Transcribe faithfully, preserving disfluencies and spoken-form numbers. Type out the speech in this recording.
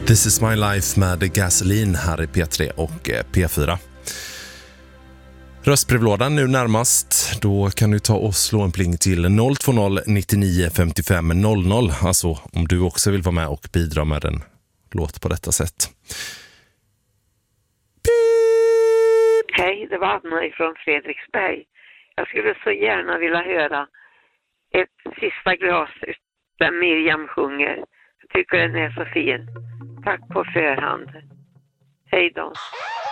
This is my life med Gasoline här i P tre och P fyra. Röstbrevlådan nu närmast. Då kan du ta och slå en pling till noll två noll nittionio femtiofem noll noll. Alltså om du också vill vara med och bidra med en låt på detta sätt. Beep. Hej, det var Anna från Fredriksberg. Jag skulle så gärna vilja höra ett sista glas där Miriam sjunger. Jag tycker den är så fin. Tack på förhand. Hej då.